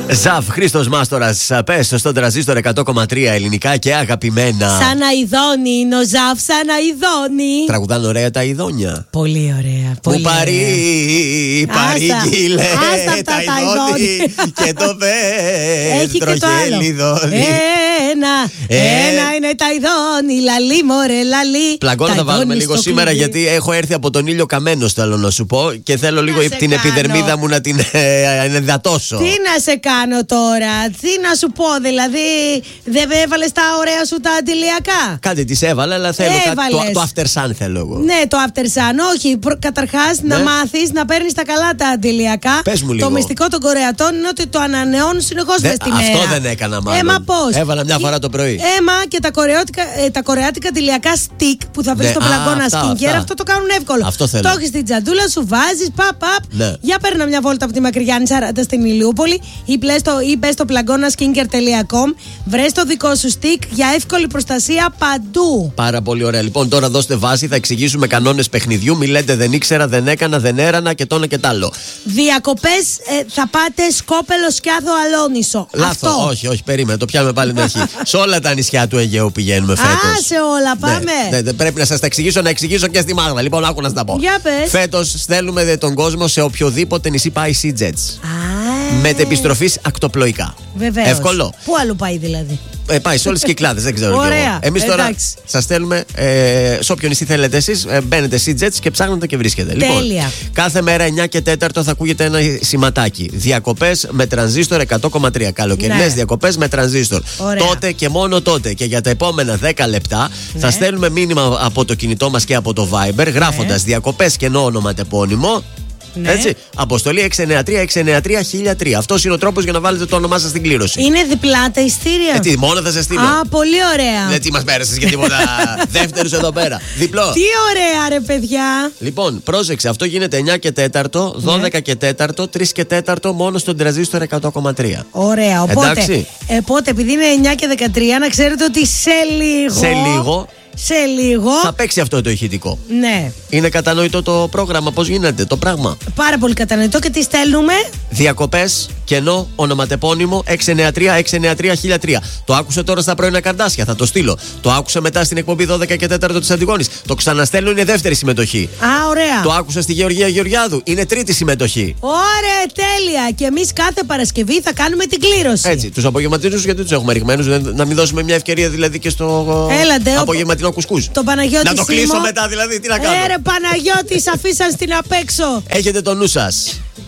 Ζαφ, Χρήστος Μάστορας, πες στον τραζίστορ 100,3 ελληνικά και αγαπημένα. Σαν αηδόνι είναι ο Ζαφ, σαν αηδόνι. Τραγουδάνε ωραία τα αηδόνια. Πολύ ωραία. Που παρήγγειλε τα αηδόνι και το πέτρο χελιδόνι. Ένα είναι τα αηδόνι, λαλί μωρέ λαλί. Πλαγκόνα θα βάλουμε λίγο σήμερα γιατί έχω έρθει από τον ήλιο καμένος, θέλω να σου πω, και θέλω λίγο την επιδερμίδα μου να την ενδατώσω. Τι να σε κάνω τώρα, τι να σου πω, δηλαδή δεν έβαλες τα ωραία σου τα αντιλιακά? Κάτι τις έβαλα, αλλά θέλω το after sun θέλω εγώ. Ναι, το after sun, όχι. Καταρχάς να μάθεις να παίρνεις τα καλά τα αντιλιακά. Πες μου λίγο. Το μυστικό των Κορεατών είναι ότι το ανανεώνουν συνεχώς μες τη μέρα. Αυτό δεν έκανα μάλλον. Μα πώς? Έβαλα μια φορά το πρωί. Και τα κορεάτικα αντιλιακά stick που θα βρεις στο Πλαγκόνα Skincare, αυτό το κάνουν εύκολο. Αυτό θέλω. Το έχεις στην τζαντούλα σου, βάζεις παπ. Για παίρνα μια βόλτα από τη Μακριγιάννη 40 στην Ηλιούπολη ή μπες στο plaggonaskincare.com. Βρες το δικό σου stick για εύκολη προστασία παντού. Πάρα πολύ ωραία. Λοιπόν, τώρα δώστε βάση, θα εξηγήσουμε κανόνες παιχνιδιού. Μη λέτε δεν ήξερα, δεν έκανα, δεν έρανα και το ένα και τ' άλλο. Διακοπές θα πάτε Σκόπελο, Σκιάθο, Αλόνισο. Λάθο. Όχι, περίμενε. Το πιάμε πάλι την αρχή. Σε όλα τα νησιά του Αιγαίου πηγαίνουμε φέτος. Σε όλα πάμε. Ναι, πρέπει να σας τα εξηγήσω, να εξηγήσω και στη Μάγδα. Λοιπόν, άκου να στα πω. Για πες. Φέτος στέλνουμε τον κόσμο σε οποιοδήποτε νησί πάει SeaJets. Μετεπιστροφής ακτοπλοϊκά. Βεβαίως. Εύκολο. Πού αλλού πάει δηλαδή? Πάει σε όλες τις Κυκλάδες, δεν ξέρω. Ωραία. Εμείς τώρα σας στέλνουμε σε όποιο νησί θέλετε εσείς. Μπαίνετε SeaJets και ψάχνετε και βρίσκετε. Τέλεια. Λοιπόν, κάθε μέρα 9 και 4 θα ακούγεται ένα σηματάκι. Διακοπές με τρανζίστορ 100,3. Καλοκαιρινές διακοπές με τρανζίστορ. Τότε και μόνο τότε. Και για τα επόμενα 10 λεπτά θα στέλνουμε μήνυμα από το κινητό μας και από το Viber γράφοντας διακοπές κενό ονοματεπώνυμο. Ναι. Έτσι. Αποστολή 693-693-1003. Αυτός είναι ο τρόπος για να βάλετε το όνομά σας στην κλήρωση. Είναι διπλά τα ειστήρια. Τι, μόνο θα σας στείλω. Πολύ ωραία. Δεν τι μας πέρασες για τίποτα. Δεύτερους εδώ πέρα. Διπλό. Τι ωραία, ρε παιδιά. Λοιπόν, πρόσεξε. Αυτό γίνεται 9 και 4, 12 και 4, 3 και 4 μόνο στον τραζίστορ 100,3. Ωραία. Οπότε, επειδή είναι 9 και 13, να ξέρετε ότι σε λίγο θα παίξει αυτό το ηχητικό. Ναι. Είναι κατανοητό το πρόγραμμα, πώς γίνεται το πράγμα? Πάρα πολύ κατανοητό. Και τι στέλνουμε? Διακοπές, κενό, ονοματεπώνυμο 693-693-1003. Το άκουσε τώρα στα πρωινά Καρδάσια, θα το στείλω. Το άκουσε μετά στην εκπομπή 12 και 4 της Αντιγόνης. Το ξαναστέλνω, είναι δεύτερη συμμετοχή. Ωραία. Το άκουσα στη Γεωργία Γεωργιάδου, είναι τρίτη συμμετοχή. Ωραία, τέλεια. Και εμείς κάθε Παρασκευή θα κάνουμε την κλήρωση. Έτσι. Τους απογευματινούς γιατί τους έχουμε ρηγμένους? Να μην δώσουμε μια ευκαιρία δηλαδή και στο απογευματινό κουσκούς? Το Παναγιώτη να το κλείσω μετά δηλαδή, τι να κάνω? Παναγιώτη, αφήσαν στην απέξω. Έχετε το νου σας.